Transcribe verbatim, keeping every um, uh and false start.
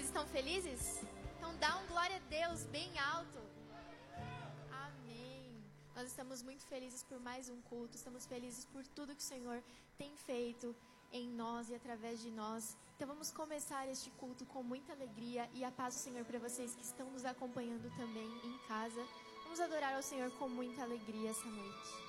estão felizes? Então dá um glória a Deus bem alto. Amém. Nós estamos muito felizes por mais um culto. Estamos felizes por tudo que o Senhor tem feito em nós e através de nós. Então vamos começar este culto com muita alegria e a paz do Senhor para vocês que estão nos acompanhando também em casa. Vamos adorar ao Senhor com muita alegria essa noite.